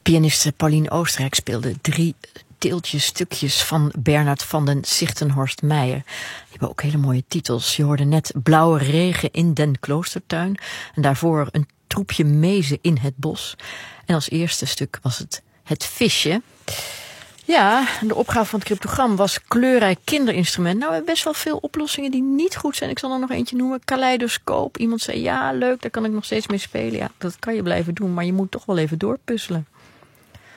Pianiste Pauline Oostenrijk speelde 3 stukjes van Bernard van den Sichtenhorst Meijer. Die hebben ook hele mooie titels. Je hoorde net Blauwe regen in den kloostertuin. En daarvoor Een troepje mezen in het bos. En als eerste stuk was het visje. Ja, de opgave van het cryptogram was kleurrijk kinderinstrument. Nou, we hebben best wel veel oplossingen die niet goed zijn. Ik zal er nog eentje noemen. Kaleidoscoop. Iemand zei, ja, leuk, daar kan ik nog steeds mee spelen. Ja, dat kan je blijven doen, maar je moet toch wel even doorpuzzelen.